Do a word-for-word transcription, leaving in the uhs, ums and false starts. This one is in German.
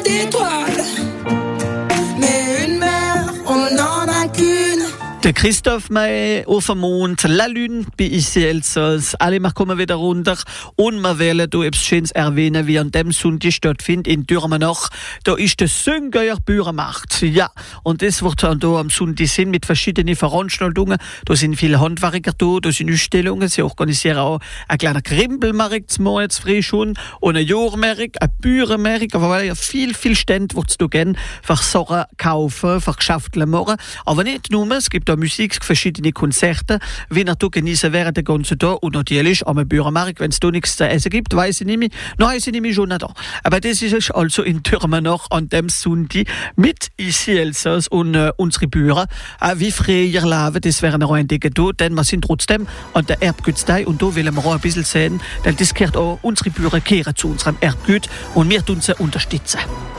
d'étoiles. Mais une mère, on n'en a qu'une. Der Christoph May auf dem Mond, La Lune bei ici Elsass. Alle, wir kommen wieder runter und wir wollen hier etwas Schönes erwähnen, wie an dem Sonntag stattfindet in Dürmenach. Da ist der Süngerer Bührenmarkt. Ja, und das wird dann hier am Sonntag sein mit verschiedenen Veranstaltungen. Da sind viele Handwerker da, da sind Ausstellungen. Sie organisieren auch einen kleinen Krimpelmarkt zum Morgen früh schon und einen Jahrmarkt, einen Bührenmarkt. Aber weil ja viel, viel Stände wird es da geben, für Sachen kaufen, für Geschäfte machen. Aber nicht nur, es gibt da Musik, verschiedene Konzerte, wie ihr hier genießen während den ganzen Tag. Und natürlich am Bührenmarkt, wenn es da nichts zu essen gibt, weiss ich nicht mehr, noch ist ich nämlich schon nicht da. Aber das ist also in Dürmenach an dem Sonntag mit ici Elsass und äh, unsere Bührer. Äh, wie früher leben, das werden wir auch entdecken, da, denn wir sind trotzdem an der Erbgütstei und da wollen wir auch ein bisschen sehen, denn das gehört auch, unsere Bührer kehren zu unserem Erbgut und wir tun sie unterstützen.